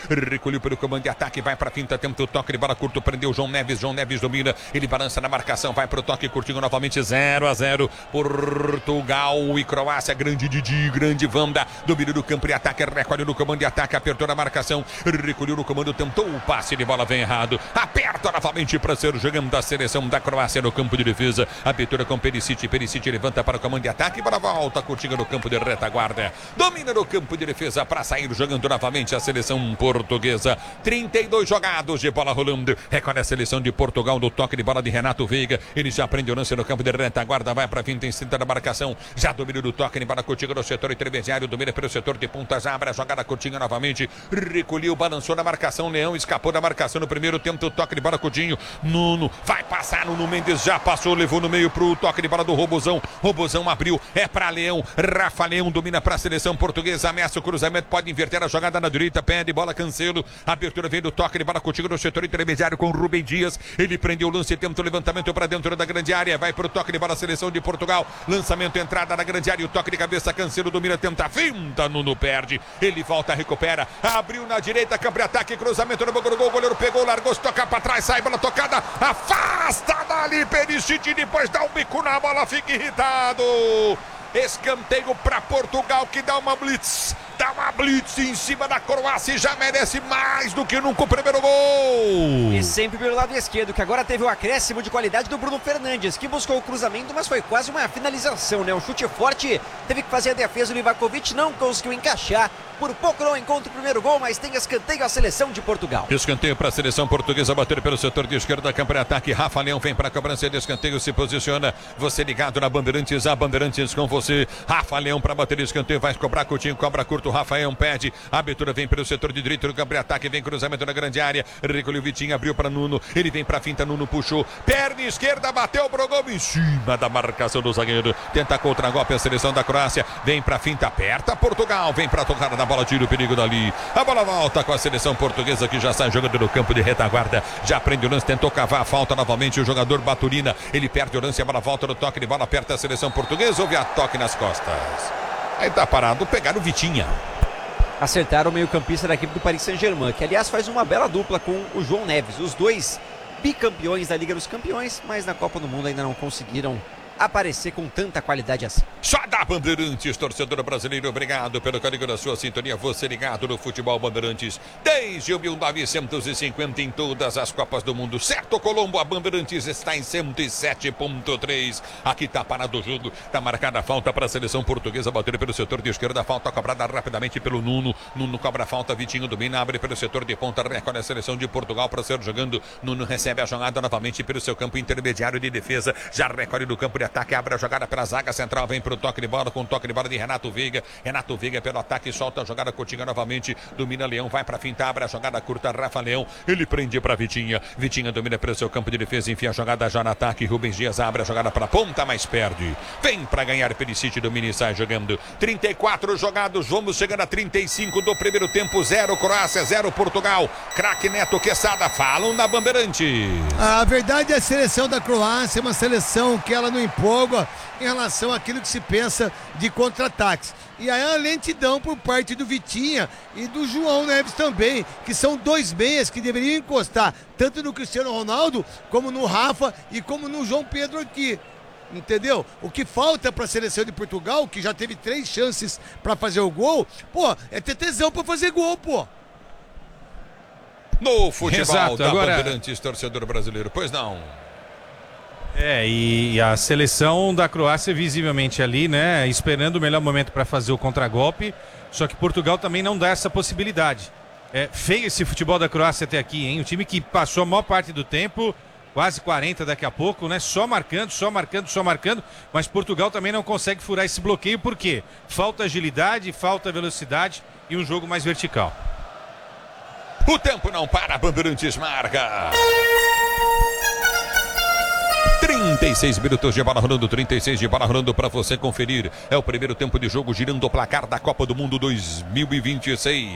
recolheu pelo comando de ataque, vai pra finta, tenta o toque de bola curto, prendeu João Neves domina, ele balança na marcação, vai pro toque curtinho novamente, 0-0, Portugal e Croácia, grande Didi, grande Wanda, domínio do campo de ataque, recolhe no comando de ataque, apertou na marcação, recolheu no comando, tentou o passe de bola, vem errado, aperta novamente para ser jogando da seleção da Croácia no campo de defesa, abertura com Perisic levanta para o comando de ataque, bola volta, curtinha no campo de retaguarda, domina no campo de defesa para sair jogando novamente a seleção portuguesa, 32 jogados de bola rolando, recolhe a seleção de Portugal no toque de bola de Renato Veiga, ele já prende o lance no campo de retaguarda, vai para a finta em cima da marcação, já domina do toque de bola curtinha no setor intermediário, domina pelo setor de ponta, já abre a jogada curtinha novamente, recolheu, balançou na marcação, Leão escapou da marcação no primeiro tempo, o toque de bola curtinho, Nuno vai passar, Nuno Mendes já passou, levou no meio pro toque de bola do Robozão abriu, é para Leão, Rafa Leão domina para a seleção portuguesa, ameaça o cruzamento, pode inverter a jogada na direita, pede bola, Cancelo, abertura vem do toque de bola curtinho no setor intermediário com Rubem Dias, ele prendeu o lance, tenta o levantamento para dentro da grande área, vai pro toque de bola, seleção de Portugal, lançamento, entrada na grande área, o toque de cabeça, Cancelo domina, tenta, finta, Nuno perde, ele volta, recupera, abriu na direita, campo de ataque, cruzamento no boca do gol, o goleiro pegou, largou, se toca para trás, sai, bola tocada, afasta dali, Perisic, depois dá um bico na bola, fica irritado, escanteio para Portugal que dá uma blitz em cima da Croácia e já merece mais do que nunca o primeiro gol. E sempre pelo lado esquerdo, que agora teve o acréscimo de qualidade do Bruno Fernandes, que buscou o cruzamento, mas foi quase uma finalização, né? Um chute forte, teve que fazer a defesa, o Livakovic não conseguiu encaixar. Por pouco não encontra o primeiro gol, mas tem escanteio a seleção de Portugal. Escanteio para a seleção portuguesa, bater pelo setor de esquerda, campo de ataque, Rafa Leão vem para a cobrança de escanteio, se posiciona, você ligado na Bandeirantes, a Bandeirantes com você, Rafa Leão para bater escanteio, vai cobrar Coutinho, cobra curto, Rafael pede, a abertura vem pelo setor de direito, no campo de ataque, vem cruzamento na grande área, recolheu Vitinho, abriu para Nuno, ele vem para a finta, Nuno puxou, perna esquerda, bateu pro gol em cima da marcação do zagueiro, tenta contra-golpe a seleção da Croácia, vem para a finta, aperta Portugal, vem para tocar na bola, tira o perigo dali, a bola volta com a seleção portuguesa que já sai jogando no campo de retaguarda, já prende o lance, tentou cavar a falta novamente, o jogador Baturina, ele perde o lance, a bola volta no toque de bola, aperta a seleção portuguesa, houve a toque nas costas, aí tá parado, pegaram o Vitinha. Acertaram o meio-campista da equipe do Paris Saint-Germain, que aliás faz uma bela dupla com o João Neves, os dois bicampeões da Liga dos Campeões, mas na Copa do Mundo ainda não conseguiram aparecer com tanta qualidade assim. Só da Bandeirantes, torcedor brasileiro, obrigado pelo carinho da sua sintonia, você ligado no futebol Bandeirantes desde 1950 em todas as Copas do Mundo, certo Colombo? A Bandeirantes está em 107.3, aqui tá parado o jogo, tá marcada a falta para a seleção portuguesa, bater pelo setor de esquerda, falta cobrada rapidamente pelo Nuno cobra a falta, Vitinho domina, abre pelo setor de ponta, recolhe a seleção de Portugal para ser jogando, Nuno recebe a jogada novamente pelo seu campo intermediário de defesa, já recolhe do campo de ataque, abre a jogada pela zaga central, vem pro toque de bola, com o toque de bola de Renato Veiga pelo ataque, solta a jogada curtinha novamente, domina Leão, vai pra finta, abre a jogada curta, Rafa Leão, ele prende pra Vitinha domina pelo seu campo de defesa, enfia a jogada já no ataque, Rubens Dias abre a jogada pra ponta, mas perde, vem pra ganhar, Perisic domina e sai jogando, 34 jogados, vamos chegando a 35 do primeiro tempo, 0 Croácia, 0 Portugal, craque Neto, Quesada, falam na Bandeirante. A verdade é a seleção da Croácia é uma seleção que ela não empolga em relação àquilo que se pensa de contra-ataques. E aí a lentidão por parte do Vitinha e do João Neves também, que são dois meias que deveriam encostar tanto no Cristiano Ronaldo, como no Rafa e como no João Pedro aqui. Entendeu? O que falta para a seleção de Portugal, que já teve 3 chances para fazer o gol, pô, é ter tesão para fazer gol, pô. No futebol Exato, da agora... Bandeirantes, torcedor brasileiro, pois não. E a seleção da Croácia visivelmente ali, né, esperando o melhor momento para fazer o contragolpe, só que Portugal também não dá essa possibilidade. É feio esse futebol da Croácia até aqui, hein? O time que passou a maior parte do tempo, quase 40 daqui a pouco, né, só marcando, mas Portugal também não consegue furar esse bloqueio, por quê? Falta agilidade, falta velocidade e um jogo mais vertical. O tempo não para, Bandeirantes marca. 36 minutos de bola rolando, 36 de bola rolando para você conferir. É o primeiro tempo de jogo girando o placar da Copa do Mundo 2026.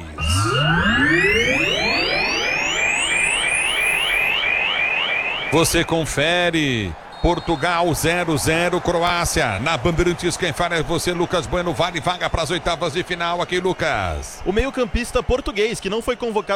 Você confere. Portugal 0-0, Croácia. Na Bandeirantes, quem fala é você, Lucas Bueno. Vale vaga para as oitavas de final aqui, Lucas. O meio-campista português, que não foi convocado